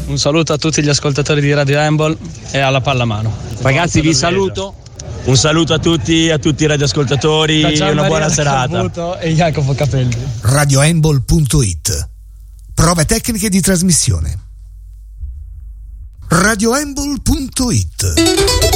Un saluto a tutti gli ascoltatori di Radio Handball e alla pallamano. Ragazzi, vi saluto. Un saluto a tutti i radioascoltatori e una buona serata. E Jacopo Capelli. RadioHandball.it. Prove tecniche di trasmissione. RadioHandball.it.